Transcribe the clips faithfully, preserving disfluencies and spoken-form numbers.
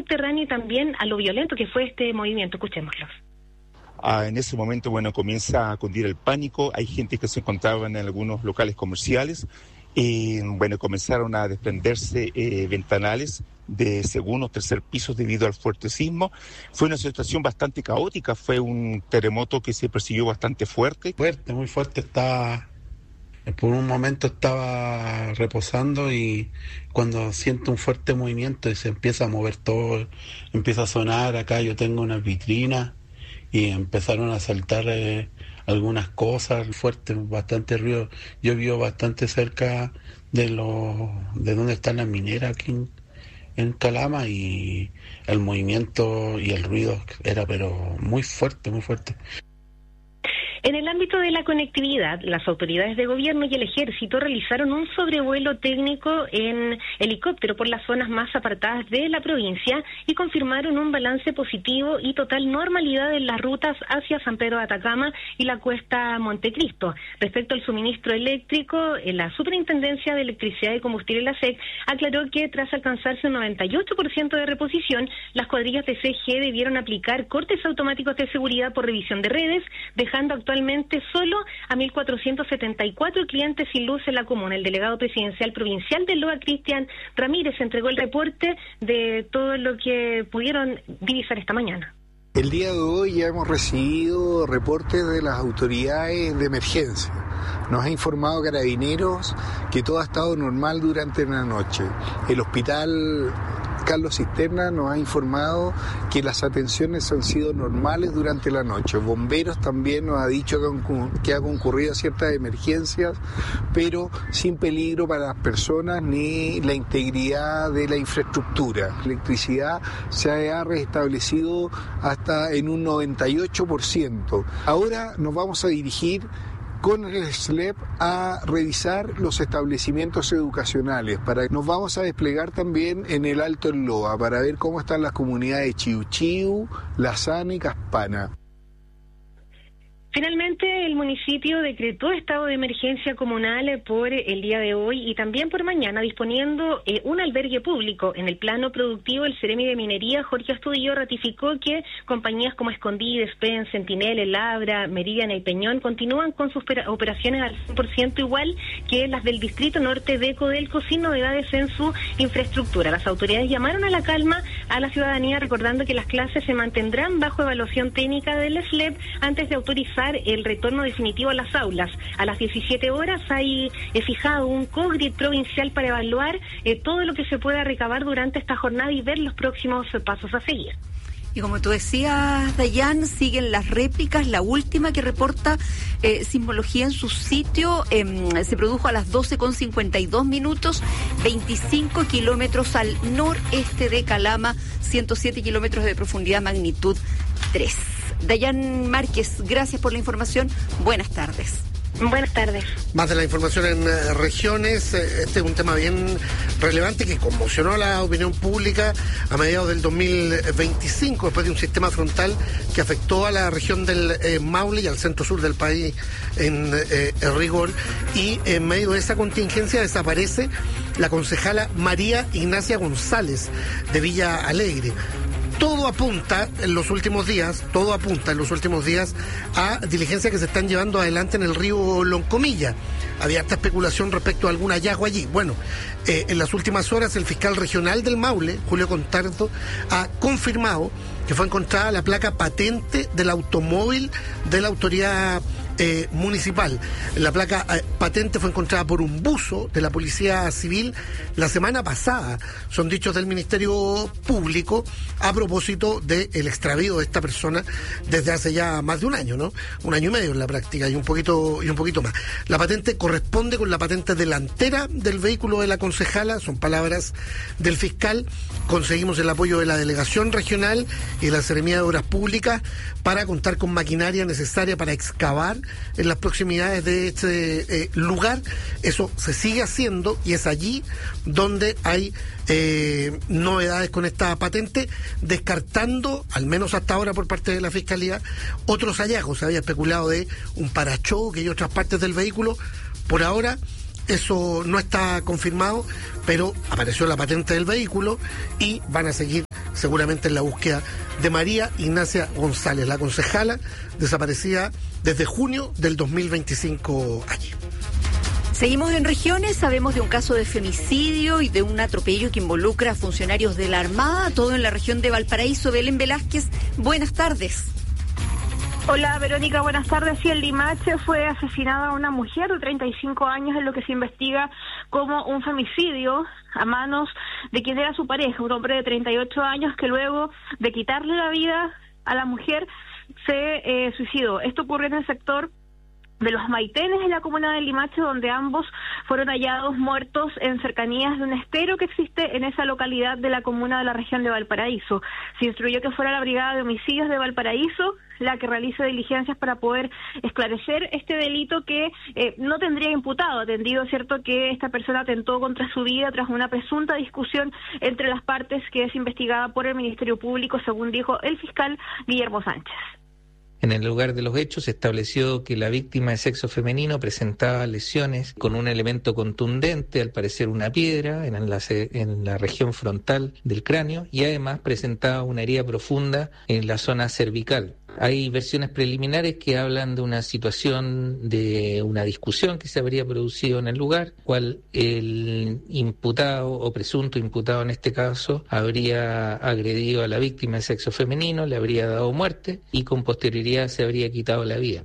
subterráneo y también a lo violento que fue este movimiento. Escuchémoslos. Ah, en ese momento, bueno, comienza a cundir el pánico. Hay gente que se encontraba en algunos locales comerciales. Y, bueno, comenzaron a desprenderse eh, ventanales de segundo o tercer piso debido al fuerte sismo. Fue una situación bastante caótica. Fue un terremoto que se percibió bastante fuerte. Fuerte, muy fuerte. Estaba... Por un momento estaba reposando y cuando siento un fuerte movimiento y se empieza a mover todo, empieza a sonar. Acá yo tengo unas vitrinas y empezaron a saltar eh, algunas cosas fuertes, bastante ruido. Yo vivo bastante cerca de lo, de donde están las mineras aquí en, en Calama, y el movimiento y el ruido era pero muy fuerte, muy fuerte. En el ámbito de la conectividad, las autoridades de gobierno y el ejército realizaron un sobrevuelo técnico en helicóptero por las zonas más apartadas de la provincia y confirmaron un balance positivo y total normalidad en las rutas hacia San Pedro de Atacama y la cuesta Montecristo. Respecto al suministro eléctrico, la Superintendencia de Electricidad y Combustible, la S E C, aclaró que tras alcanzarse un noventa y ocho por ciento de reposición, las cuadrillas de C G debieron aplicar cortes automáticos de seguridad por revisión de redes, dejando actualmente solo a mil cuatrocientos setenta y cuatro clientes sin luz en la comuna. El delegado presidencial provincial de Loa, Cristian Ramírez, entregó el reporte de todo lo que pudieron divisar esta mañana. El día de hoy ya hemos recibido reportes de las autoridades de emergencia. Nos ha informado Carabineros que todo ha estado normal durante la noche. El hospital Carlos Cisterna nos ha informado que las atenciones han sido normales durante la noche. Bomberos también nos ha dicho que ha concurrido a ciertas emergencias, pero sin peligro para las personas ni la integridad de la infraestructura. La electricidad se ha restablecido hasta en un noventa y ocho por ciento. Ahora nos vamos a dirigir con el S L E P a revisar los establecimientos educacionales. Para nos vamos a desplegar también en el Alto El Loa para ver cómo están las comunidades de Chiu Chiu, Lazana y Caspana. Finalmente, el municipio decretó estado de emergencia comunal por el día de hoy y también por mañana, disponiendo eh, un albergue público. En el plano productivo, el Ceremi de Minería, Jorge Astudillo, ratificó que compañías como Escondí, Despen, Sentinel, El Abra, Meridian y Peñón continúan con sus operaciones al cien por ciento, igual que las del Distrito Norte de Codelco, sin novedades en su infraestructura. Las autoridades llamaron a la calma a la ciudadanía, recordando que las clases se mantendrán bajo evaluación técnica del S L E P antes de autorizar el retorno definitivo a las aulas. A las diecisiete horas hay eh, fijado un COGRID provincial para evaluar eh, todo lo que se pueda recabar durante esta jornada y ver los próximos eh, pasos a seguir. Y como tú decías, Dayan, siguen las réplicas. La última que reporta eh, Sismología en su sitio eh, se produjo a las doce con cincuenta y dos minutos, veinticinco kilómetros al noreste de Calama, ciento siete kilómetros de profundidad, magnitud tres. Dayan Márquez, gracias por la información. Buenas tardes. Buenas tardes. Más de la información en eh, regiones. Eh, este es un tema bien relevante que conmocionó a la opinión pública a mediados del dos mil veinticinco, después de un sistema frontal que afectó a la región del eh, Maule y al centro sur del país en eh, rigor. Y en medio de esa contingencia desaparece la concejala María Ignacia González de Villa Alegre. Todo apunta en los últimos días, todo apunta en los últimos días a diligencias que se están llevando adelante en el río Loncomilla. Había harta especulación respecto a algún hallazgo allí. Bueno, eh, en las últimas horas el fiscal regional del Maule, Julio Contardo, ha confirmado que fue encontrada la placa patente del automóvil de la autoridad Eh, municipal. La placa eh, patente fue encontrada por un buzo de la Policía Civil la semana pasada. Son dichos del Ministerio Público a propósito del extravío de esta persona desde hace ya más de un año, ¿no? Un año y medio en la práctica y un poquito y un poquito más. La patente corresponde con la patente delantera del vehículo de la concejala, son palabras del fiscal. Conseguimos el apoyo de la Delegación Regional y de la Seremía de Obras Públicas para contar con maquinaria necesaria para excavar en las proximidades de este eh, lugar. Eso se sigue haciendo y es allí donde hay eh, novedades con esta patente, descartando, al menos hasta ahora por parte de la Fiscalía, otros hallazgos. Se había especulado de un parachoque y otras partes del vehículo. Por ahora eso no está confirmado, pero apareció la patente del vehículo y van a seguir seguramente en la búsqueda de María Ignacia González, la concejala desaparecida desde junio del dos mil veinticinco allí. Seguimos en regiones, sabemos de un caso de femicidio y de un atropello que involucra a funcionarios de la Armada, todo en la región de Valparaíso. Belén Velázquez, buenas tardes. Hola Verónica, buenas tardes. Sí, en Limache fue asesinada una mujer de treinta y cinco años en lo que se investiga como un femicidio a manos de quien era su pareja, un hombre de treinta y ocho años que luego de quitarle la vida a la mujer se eh, suicidó. Esto ocurrió en el sector de los Maitenes, en la comuna de Limache, donde ambos fueron hallados muertos en cercanías de un estero que existe en esa localidad de la comuna de la región de Valparaíso. Se instruyó que fuera la Brigada de Homicidios de Valparaíso la que realice diligencias para poder esclarecer este delito que eh, no tendría imputado, atendido, cierto, que esta persona atentó contra su vida tras una presunta discusión entre las partes, que es investigada por el Ministerio Público, según dijo el fiscal Guillermo Sánchez. En el lugar de los hechos se estableció que la víctima de sexo femenino presentaba lesiones con un elemento contundente, al parecer una piedra, en la, en la región frontal del cráneo, y además presentaba una herida profunda en la zona cervical. Hay versiones preliminares que hablan de una situación de una discusión que se habría producido en el lugar, cual el imputado o presunto imputado en este caso habría agredido a la víctima de sexo femenino, le habría dado muerte y con posterioridad se habría quitado la vida.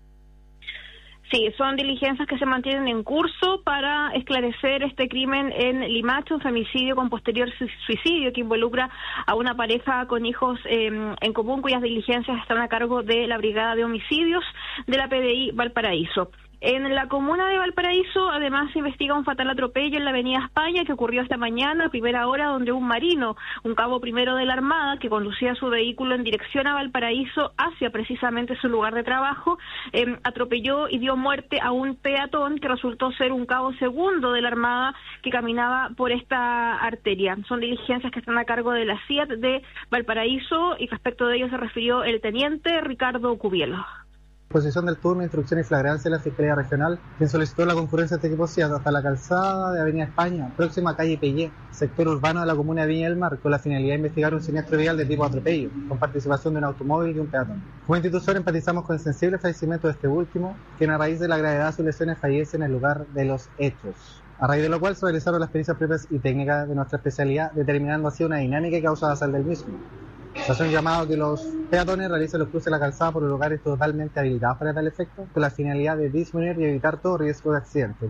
Sí, son diligencias que se mantienen en curso para esclarecer este crimen en Limache, un femicidio con posterior suicidio que involucra a una pareja con hijos eh, en común, cuyas diligencias están a cargo de la Brigada de Homicidios de la P D I Valparaíso. En la comuna de Valparaíso, además, se investiga un fatal atropello en la avenida España que ocurrió esta mañana a primera hora, donde un marino, un cabo primero de la Armada, que conducía su vehículo en dirección a Valparaíso hacia precisamente su lugar de trabajo, eh, atropelló y dio muerte a un peatón que resultó ser un cabo segundo de la Armada que caminaba por esta arteria. Son diligencias que están a cargo de la C I A T de Valparaíso y respecto de ello se refirió el teniente Ricardo Cubielo. Posición del turno, instrucción y flagrancia de la Fiscalía Regional, quien solicitó la concurrencia de este equipo C I A T hasta la calzada de Avenida España, próxima a calle Pellé, sector urbano de la comuna de Viña del Mar, con la finalidad de investigar un siniestro vial de tipo atropello, con participación de un automóvil y un peatón. Como institución empatizamos con el sensible fallecimiento de este último, quien a raíz de la gravedad de sus lesiones fallece en el lugar de los hechos, a raíz de lo cual se realizaron las pericias propias y técnicas de nuestra especialidad, determinando así una dinámica y causa basal del mismo. Se hace un llamado a que los peatones realicen los cruces de la calzada por los lugares totalmente habilitados para tal efecto, con la finalidad de disminuir y evitar todo riesgo de accidente.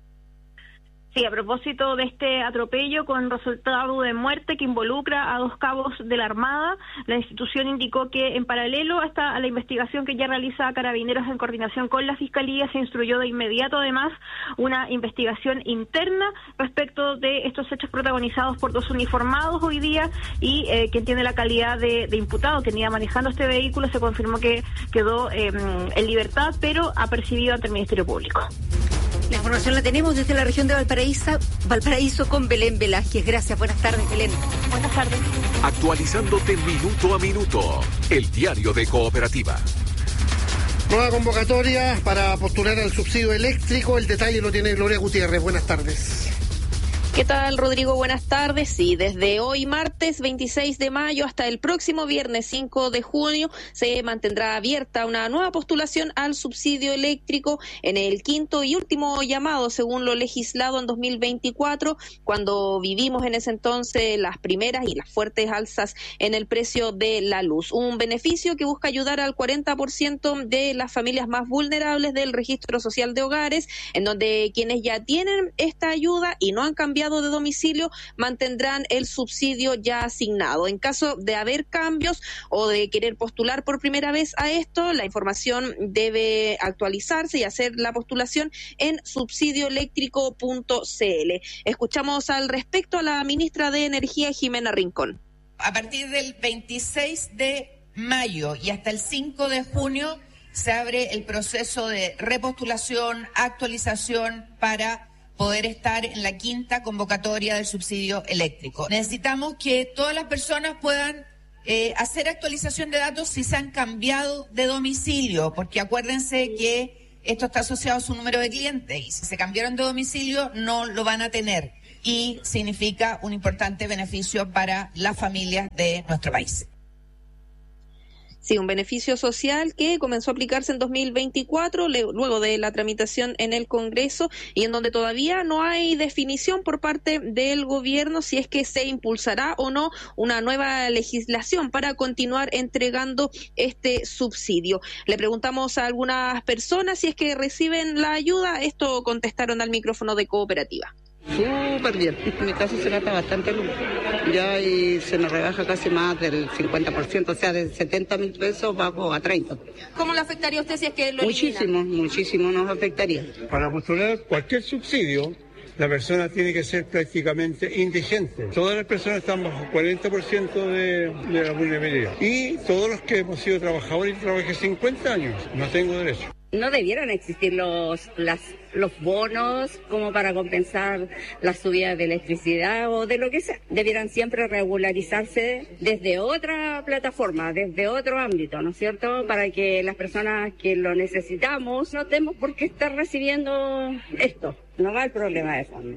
Sí, a propósito de este atropello con resultado de muerte que involucra a dos cabos de la Armada, la institución indicó que en paralelo a, esta, a la investigación que ya realiza Carabineros en coordinación con la Fiscalía, se instruyó de inmediato además una investigación interna respecto de estos hechos protagonizados por dos uniformados hoy día y eh, quien tiene la calidad de, de imputado, quien iba manejando este vehículo, se confirmó que quedó eh, en libertad, pero apercibido ante el Ministerio Público. La información la tenemos desde la región de Valparaíso, Valparaíso con Belén Velázquez. Gracias, buenas tardes, Belén. Buenas tardes. Actualizándote minuto a minuto, el diario de Cooperativa. Nueva convocatoria para postular al subsidio eléctrico. El detalle lo tiene Gloria Gutiérrez. Buenas tardes. ¿Qué tal, Rodrigo? Buenas tardes. Sí, desde hoy martes veintiséis de mayo hasta el próximo viernes cinco de junio se mantendrá abierta una nueva postulación al subsidio eléctrico en el quinto y último llamado, según lo legislado en dos mil veinticuatro, cuando vivimos en ese entonces las primeras y las fuertes alzas en el precio de la luz. Un beneficio que busca ayudar al cuarenta por ciento de las familias más vulnerables del registro social de hogares, en donde quienes ya tienen esta ayuda y no han cambiado de domicilio mantendrán el subsidio ya asignado. En caso de haber cambios o de querer postular por primera vez a esto, la información debe actualizarse y hacer la postulación en subsidio eléctrico punto c l. Escuchamos al respecto a la ministra de Energía, Jimena Rincón. A partir del veintiséis de mayo y hasta el cinco de junio se abre el proceso de repostulación, actualización para poder estar en la quinta convocatoria del subsidio eléctrico. Necesitamos que todas las personas puedan eh, hacer actualización de datos si se han cambiado de domicilio, porque acuérdense que esto está asociado a su número de clientes y si se cambiaron de domicilio no lo van a tener. y significa un importante beneficio para las familias de nuestro país. Sí, un beneficio social que comenzó a aplicarse en dos mil veinticuatro, le, luego de la tramitación en el Congreso, y en donde todavía no hay definición por parte del gobierno si es que se impulsará o no una nueva legislación para continuar entregando este subsidio. Le preguntamos a algunas personas si es que reciben la ayuda. Esto contestaron al micrófono de Cooperativa. Súper bien, en mi caso se gasta bastante luz, ya y se me rebaja casi más del cincuenta por ciento, o sea, de setenta mil pesos bajo a treinta. ¿Cómo le afectaría a usted si es que lo Muchísimo, elimina? muchísimo nos afectaría. Para postular cualquier subsidio, la persona tiene que ser prácticamente indigente. Todas las personas están bajo cuarenta por ciento de, de la vulnerabilidad. Y todos los que hemos sido trabajadores y trabajé cincuenta años, no tengo derecho. No debieran existir los las, los bonos como para compensar la subida de electricidad o de lo que sea. Debieran siempre regularizarse desde otra plataforma, desde otro ámbito, ¿no es cierto? Para que las personas que lo necesitamos no tenemos por qué estar recibiendo esto. No va el problema de fondo.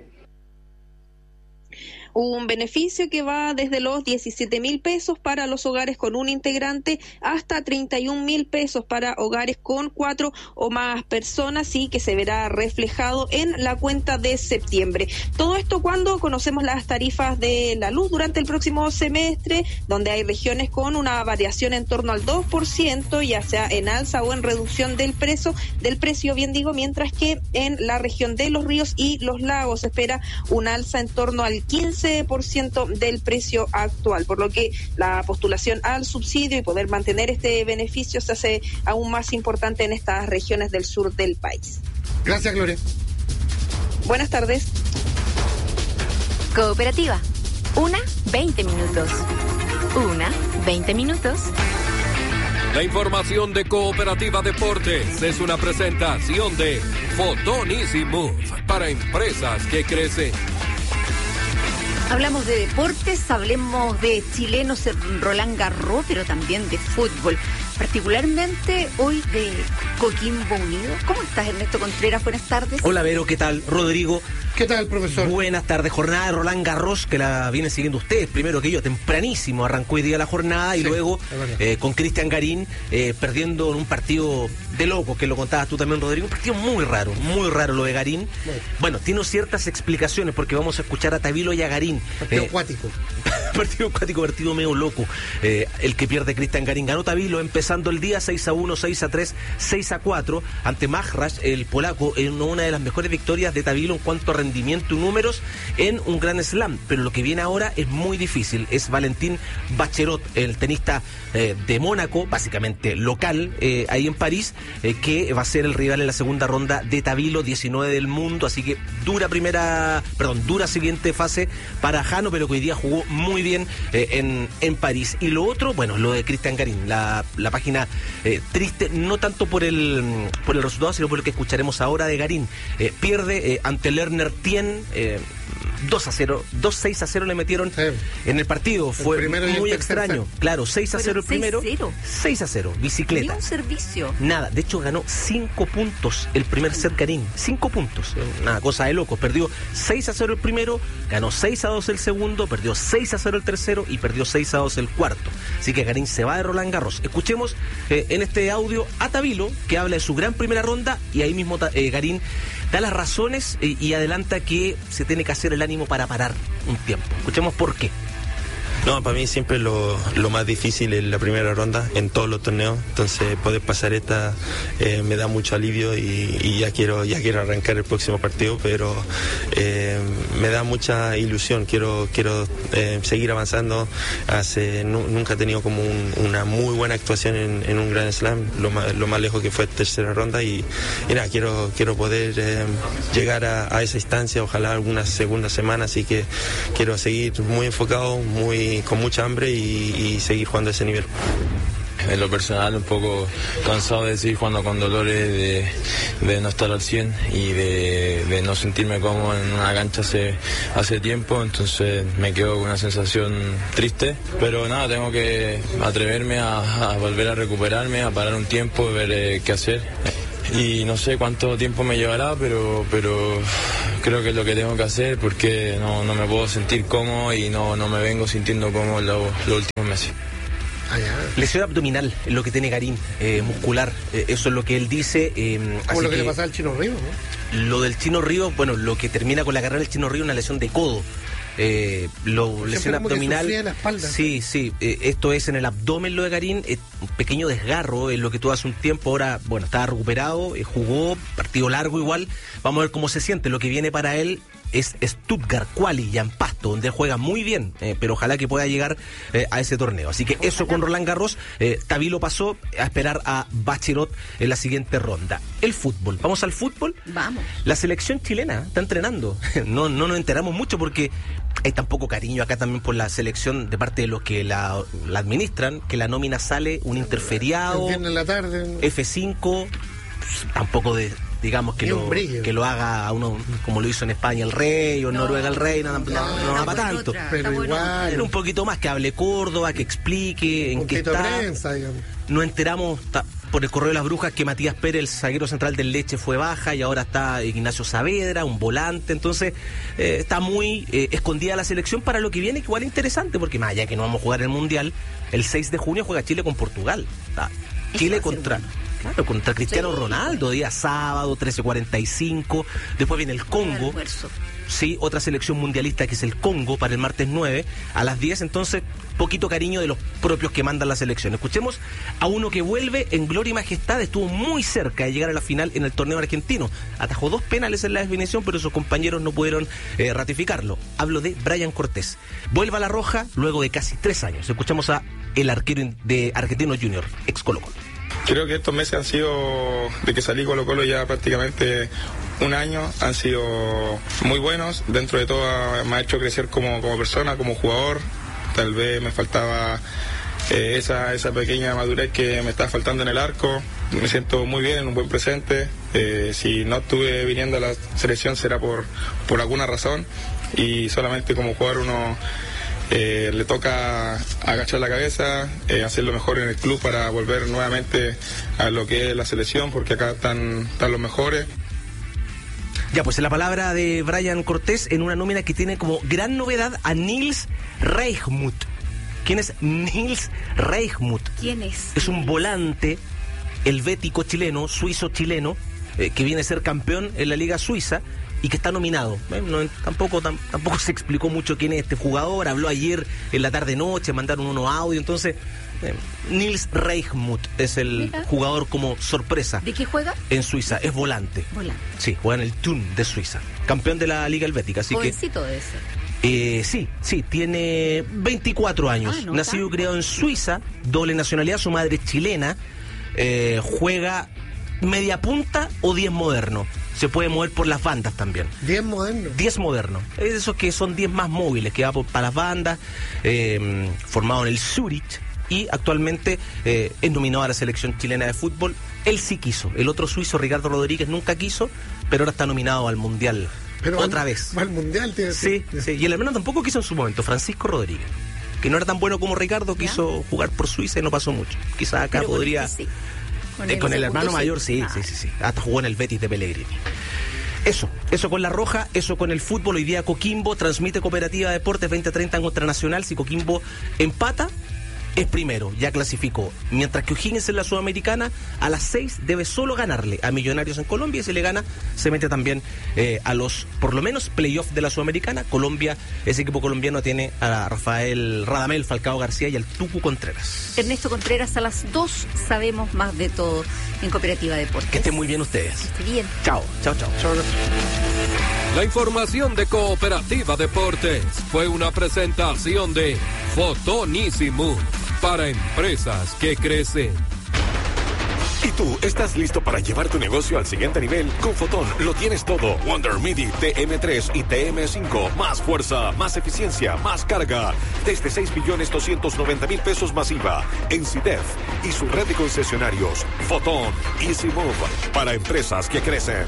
Un beneficio que va desde los diecisiete mil pesos para los hogares con un integrante hasta treinta y un mil pesos para hogares con cuatro o más personas, y que se verá reflejado en la cuenta de septiembre. Todo esto cuando conocemos las tarifas de la luz durante el próximo semestre, donde hay regiones con una variación en torno al dos por ciento, ya sea en alza o en reducción del precio, del precio, bien digo, mientras que en la región de los ríos y los lagos se espera un alza en torno al quince por ciento del precio actual, por lo que la postulación al subsidio y poder mantener este beneficio se hace aún más importante en estas regiones del sur del país. Gracias, Gloria. Buenas tardes. Cooperativa. Una, veinte minutos. Una, veinte minutos. La información de Cooperativa Deportes es una presentación de Fotón Easy Move para empresas que crecen. Hablamos de deportes, hablemos de chilenos en Roland Garros, pero también de fútbol, particularmente hoy de Coquimbo Unido. ¿Cómo estás, Ernesto Contreras? Buenas tardes. Hola, Vero, ¿qué tal? Rodrigo. ¿Qué tal, profesor? Buenas tardes. Jornada de Roland Garros, que la vienen siguiendo ustedes. Primero que yo, tempranísimo arrancó hoy día la jornada, y sí, luego eh, con Cristian Garín eh, perdiendo en un partido de loco, que lo contabas tú también, Rodrigo. Un partido muy raro, muy raro lo de Garín. Bueno, bueno tiene ciertas explicaciones, porque vamos a escuchar a Tavilo y a Garín. Partido eh, acuático. partido acuático, partido medio loco. Eh, el que pierde Cristian Garín. Ganó Tavilo empezando el día seis a uno, seis a tres, seis a cuatro ante Majrash, el polaco, en una de las mejores victorias de Tavilo en cuanto a rendimiento y números en un Grand Slam. Pero lo que viene ahora es muy difícil. Es Valentín Bacherot, el tenista eh, de Mónaco, básicamente local, eh, ahí en París, eh, que va a ser el rival en la segunda ronda de Tavilo, diecinueve del mundo. Así que dura primera, perdón, dura siguiente fase para Jano, pero que hoy día jugó muy bien eh, en, en París. Y lo otro, bueno, lo de Cristian Garín, la, la página eh, triste, no tanto por el por el resultado, sino por lo que escucharemos ahora de Garín. Eh, pierde eh, ante Lerner Tien, eh, dos a cero, dos seis a cero le metieron sí. en el partido. El Fue muy extraño. Set. Claro, seis a cero el primero. seis a cero, bicicleta. Ni un servicio. Nada, de hecho ganó cinco puntos el primer set Garín. cinco puntos. Una cosa de locos. Perdió seis a cero el primero, ganó seis a dos el segundo, perdió seis a cero el tercero y perdió seis a dos el cuarto. Así que Garín se va de Roland Garros. Escuchemos eh, en este audio a Tavilo, que habla de su gran primera ronda, y ahí mismo eh, Garín da las razones eh, y adelanta que se tiene que hacer el ánimo para parar un tiempo. Escuchemos por qué. No, para mí siempre lo, lo más difícil es la primera ronda en todos los torneos, entonces poder pasar esta eh, me da mucho alivio, y, y ya quiero ya quiero arrancar el próximo partido, pero eh, me da mucha ilusión, quiero quiero eh, seguir avanzando. Hace nu, nunca he tenido como un, una muy buena actuación en, en un Grand Slam, lo más, lo más lejos que fue tercera ronda, y, y nada, quiero quiero poder eh, llegar a, a esa instancia, ojalá algunas segundas semanas, así que quiero seguir muy enfocado, muy con mucha hambre y, y seguir jugando a ese nivel. En lo personal, un poco cansado de seguir jugando con dolores, de, de no estar al cien y de, de no sentirme cómodo en una cancha hace, hace tiempo, entonces me quedo con una sensación triste, pero nada, tengo que atreverme a, a volver a recuperarme, a parar un tiempo, ver eh, qué hacer. Y no sé cuánto tiempo me llevará, pero, pero creo que es lo que tengo que hacer porque no, no me puedo sentir cómodo y no, no me vengo sintiendo cómodo los, los últimos meses. Ah, lesión abdominal, es lo que tiene Garín, eh, muscular, eh, eso es lo que él dice. Eh, Como así lo que, que le pasa al Chino Río, ¿no? Lo del Chino Río, bueno, lo que termina con la carrera del Chino Río, una lesión de codo. Eh, lo, lesión abdominal. Que en la espalda. Sí, sí, eh, esto es en el abdomen lo de Garín, eh, un pequeño desgarro, es lo que tuvo hace un tiempo, ahora, bueno, estaba recuperado, eh, jugó, partido largo igual, vamos a ver cómo se siente, lo que viene para él es Stuttgart Quali, ya en Pasto, donde él juega muy bien, eh, pero ojalá que pueda llegar eh, a ese torneo. Así que eso con Roland Garros, eh, Tabilo pasó a esperar a Bachelot en la siguiente ronda. El fútbol, vamos al fútbol. Vamos. La selección chilena está entrenando, no, no nos enteramos mucho porque hay tan poco cariño acá también por la selección de parte de los que la, la administran, que la nómina sale un interferiado, en la tarde, F cinco, tampoco de... digamos que lo, que lo haga a uno como lo hizo en España el Rey o en no, Noruega el Rey, no, no, no, no va para tanto. Otra, pero igual. Era un poquito más que hable Córdoba, que explique en qué está. Prensa, digamos. Nos enteramos ta, por el correo de las brujas que Matías Pérez, el zaguero central del Leche, fue baja y ahora está Ignacio Saavedra, un volante. Entonces eh, está muy eh, escondida la selección para lo que viene, que igual es interesante porque más allá que no vamos a jugar el Mundial, el seis de junio juega Chile con Portugal. Está Chile contra... Claro, contra Cristiano sí. Ronaldo, día sábado, trece cuarenta y cinco. Después viene el Congo. Sí, otra selección mundialista que es el Congo para el martes nueve a las diez. Entonces, poquito cariño de los propios que mandan la selección. Escuchemos a uno que vuelve en gloria y majestad. Estuvo muy cerca de llegar a la final en el torneo argentino. Atajó dos penales en la definición, pero sus compañeros no pudieron eh, ratificarlo. Hablo de Brian Cortés. Vuelve a la roja luego de casi tres años. Escuchamos a el arquero de Argentino Junior, ex Colo Colo. Creo que estos meses han sido, de que salí Colo Colo ya prácticamente un año, han sido muy buenos. Dentro de todo me ha hecho crecer como, como persona, como jugador. Tal vez me faltaba eh, esa, esa pequeña madurez que me está faltando en el arco. Me siento muy bien, en un buen presente. Eh, si no estuve viniendo a la selección será por, por alguna razón. Y solamente como jugador uno... Eh, le toca agachar la cabeza, eh, hacer lo mejor en el club para volver nuevamente a lo que es la selección, porque acá están, están los mejores. Ya, pues la palabra de Brian Cortés en una nómina que tiene como gran novedad a Nils Reichmuth. ¿Quién es Nils Reichmuth? ¿Quién es? Es un volante helvético chileno, suizo-chileno, eh, que viene a ser campeón en la Liga Suiza y que está nominado. ¿Eh? No, tampoco, tam, tampoco se explicó mucho quién es este jugador, habló ayer en la tarde-noche, mandaron unos audios, entonces eh, Nils Reichmuth es el Mira. jugador como sorpresa. ¿De qué juega? En Suiza, es volante. Volante. Sí, juega en el Thun de Suiza, campeón de la Liga Helvética, así Jovencito que... de ese. Eh, sí, sí, tiene veinticuatro años, ah, no, nacido y criado en Suiza, doble nacionalidad, su madre es chilena, eh, juega media punta o diez moderno. Se puede mover por las bandas también. diez moderno. diez moderno. Es esos que son diez más móviles, que va por, para las bandas, eh, formado en el Zurich y actualmente eh, es nominado a la selección chilena de fútbol. Él sí quiso. El otro suizo, Ricardo Rodríguez, nunca quiso, pero ahora está nominado al Mundial. Pero otra al, vez. Va al Mundial, tío. Sí, sí. Y el hermano tampoco quiso en su momento, Francisco Rodríguez, que no era tan bueno como Ricardo, quiso ¿Ya? jugar por Suiza y no pasó mucho. Quizás acá pero podría... Sí. Con, eh, el, con el hermano sí. mayor, sí, ah. sí, sí, sí. Hasta jugó en el Betis de Pellegrini. Eso, eso con la Roja, eso con el fútbol. Hoy día Coquimbo transmite Cooperativa Deportes veinte treinta en contra Nacional. Si Coquimbo empata, es primero, ya clasificó. Mientras que O'Higgins en la Sudamericana, a las seis debe solo ganarle a Millonarios en Colombia, y si le gana, se mete también eh, a los, por lo menos, playoffs de la Sudamericana. Colombia, ese equipo colombiano tiene a Rafael Radamel, Falcao García y al Tucu Contreras. Ernesto Contreras, a las dos sabemos más de todo en Cooperativa Deportes. Que estén muy bien ustedes. Que esté bien. Chao, chao, chao. Chao. La información de Cooperativa Deportes fue una presentación de Fotonísimo para empresas que crecen. ¿Y tú estás listo para llevar tu negocio al siguiente nivel? Con Fotón lo tienes todo. Wonder Midi T M tres y T M cinco. Más fuerza, más eficiencia, más carga. Desde seis millones doscientos noventa mil pesos masiva. En CIDEF y su red de concesionarios. Fotón Easy Move para empresas que crecen.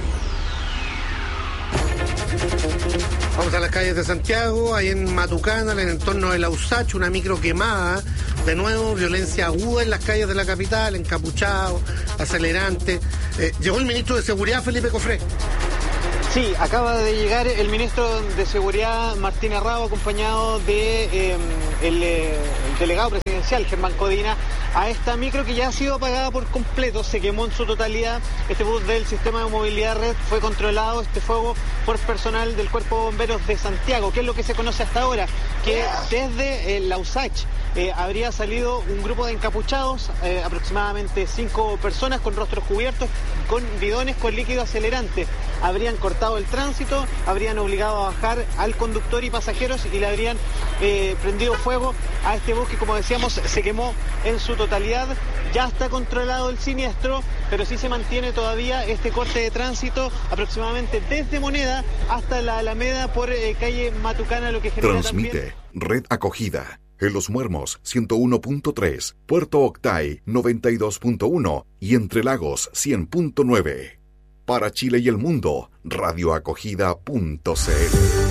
Vamos a las calles de Santiago, ahí en Matucana, en el entorno de Lausach, una micro quemada. De nuevo, violencia aguda en las calles de la capital, encapuchado, acelerante. Eh, llegó el ministro de Seguridad, Felipe Cofré. Sí, acaba de llegar el ministro de Seguridad, Martín Arrao, acompañado de eh, el, eh, el delegado presidencial, Germán Codina, a esta micro que ya ha sido apagada por completo, se quemó en su totalidad. Este bus del sistema de movilidad red fue controlado, este fuego, por personal del Cuerpo de Bomberos de Santiago. ¿Qué es lo que se conoce hasta ahora? Que desde eh, la U S A C Eh, habría salido un grupo de encapuchados, eh, aproximadamente cinco personas con rostros cubiertos, con bidones con líquido acelerante. Habrían cortado el tránsito, habrían obligado a bajar al conductor y pasajeros y le habrían eh, prendido fuego a este bus que, como decíamos, se quemó en su totalidad. Ya está controlado el siniestro, pero sí se mantiene todavía este corte de tránsito aproximadamente desde Moneda hasta la Alameda por eh, calle Matucana, lo que genera Transmite también... Red Acogida. En Los Muermos, ciento uno punto tres, Puerto Octay, noventa y dos punto uno y Entre Lagos, cien punto nueve. Para Chile y el mundo, radioacogida punto c l.